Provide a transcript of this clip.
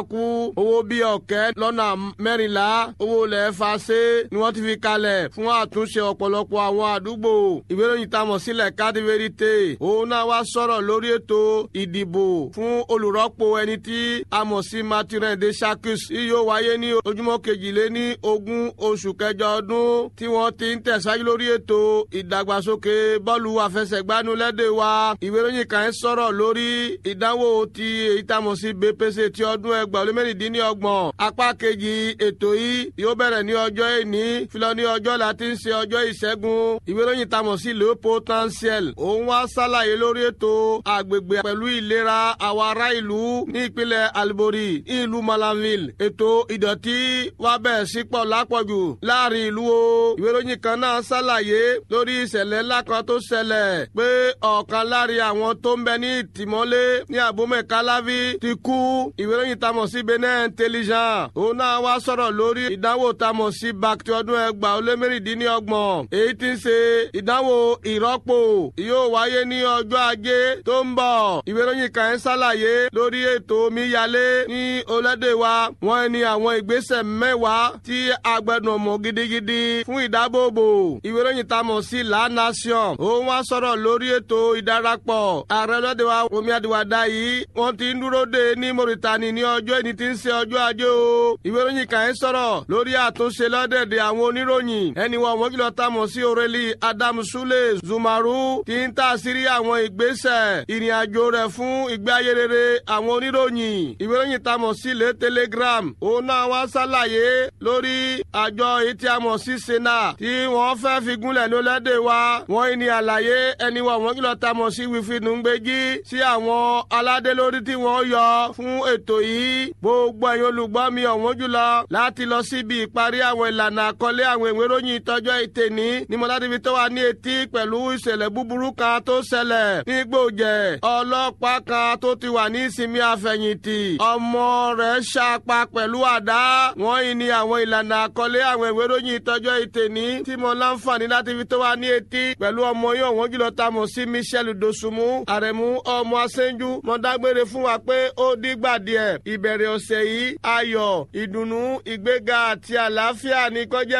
kú owó bíi ọ̀kẹ́ lọ́nà mẹ́rìnlá owó ilẹ̀ fàṣẹ ni wọ́n ti fi kalẹ̀ fún àtúnṣe ọ̀pọ̀lọpọ̀ àwọn àdúgbò. ìwé ìròyìn tá a mọ̀ sílẹ̀ Carte Vérité òun náà wá sọ̀rọ̀ lórí ètò ìdìbò fún olùrọ́pò ẹni tí a mọ̀ sí Mathurin de Chacus tí yóò wáyé ní ojúmọ́ kejìléní ogún oṣù kẹjọ ọdún tí wọ́n ti ń tẹ̀síwájú lórí ètò ìdàgbàsókè bọ́ọ̀lù àfẹsẹ̀gbánu lẹ́dẹ̀ wa. ìwé ìròyìn kan ń sọ̀rọ̀ lórí ìdánwò ti èyí tá a mọ̀ sí BPC ti ọdún 2026. apá kejì ètò yìí yóò bẹ̀rẹ̀ ní ọjọ́ ìní filọ ní ọjọ́ láti ń ṣe ọjọ́ ìṣẹ́gun. ìwé ìròyìn tá a mọ̀ sí Le Potentiel òun wá ṣàlàyé lórí ètò àgbègbè pẹ̀lú ìlera àwọn ará ìlú ní ìpínlẹ̀ Alibori ní ìlú Malanville. ètò ìdọ̀tí wá bẹ̀rẹ̀ sí pọ̀ lápọ̀jù láàrin ìlú o. ìwé ìròyìn kan náà ṣàlàyé lórí ìṣẹ̀lẹ̀ ńlá kan tó ṣẹlẹ̀ pé ọ̀kan láàrin àwọn tó ń bẹ ní ìtìmọ́lé ní Abomey Calavi ti kú. ìwé ìròyìn tá a mọ̀ sí Benin Intelligent òun náà wá sọ̀rọ̀ lórí ìdánwò tá a mọ̀ sí BAC ti ọdún 2026. èyí tí ń ṣe ìdánwò ìrọ́pò yóò wáyé ní ọjọ́ ajé tó ń bọ̀. ìwé ìròyìn kan ń ṣàlàyé lórí ètò omíyalé ní orílẹ̀-èdè wa. wọ́n ní àwọn ìgbésẹ̀ mẹ́wàá tí a gbẹ́dùn mọ́ gidigidi fún ìdábòbò. ìwé ìròyìn tá a mọ̀ sí La Nation òun wá sọ̀rọ̀ lórí ètò ìdarapọ̀ ààrẹ orílẹ̀-èdè wa Omi Adiwada yìí wọ́n ti ń dúró de ní Mauritania ní ọjọ́ ìní tí ń ṣe ọjọ́ ajé o. ìwé ìròyìn kan ń sọ̀rọ̀ lórí àtúnṣe lọ́dẹ̀dẹ̀ àwọn oníròyìn. ẹni wa wọ́n kìlọ̀ tá a mọ̀ sí Aurélie Adam Sule Zumaru ti ń tà sírí àwọn ìgbésẹ̀ ìrìn àjò rẹ̀ fún ìgbé ayé rere àwọn oníròyìn. ìwé ìròyìn tá a mọ̀ sí Le Telegram òun náà wá ṣàlàyé lórí àjọ èyí tí a mọ̀ sí Sena tí wọ́n fẹ́ fi gúnlẹ̀ ní orílẹ̀-èdè wa. wọ́n ní àlàyé ẹni wa wọ́n kìlọ̀ tá a mọ̀ sí Wilfred Nungbeji sí àwọn aládé lórí tí wọ́n yọ fún ètò yìí. gbogbo ẹ̀yin olùgbọ́ mi ọ̀wọ́n jùlọ láti lọ síbi ìparí àwọn ìlànà àkọlé àwọn ìwé ìròyìn ìtọ́jọ́ ìtẹ̀ní ní mọ́ládìbí tó wà ní etí pẹ̀lú ìṣẹ̀lẹ̀ búburú kan tó ṣẹlẹ̀ ní Gbòjẹ̀. ọlọ́pàá kan tó ti wà ní ìsinmi àfẹ̀yìntì ọmọ rẹ̀ ṣapa pẹ̀lú àdá. wọ́n yìí ní àwọn ìlànà àkọlé àwọn ìwé ìròyìn ìtọ́jọ́ ìtẹ̀ní tí mo láǹfààní láti fi tó wà ní etí pẹ̀lú ọmọ yìí ọ̀wọ́n jùlọ tá a mọ̀ sí Michel Dosunmu Àrẹ̀mú ọmọ Aṣẹ́njú. mo dágbére fún wa pé ó dìgbà díẹ̀. ìbẹ̀rẹ̀ ọ̀sẹ̀ yìí ayọ̀ ìdùnnú ìgbéga àti àlàáfíà ní kó jẹ́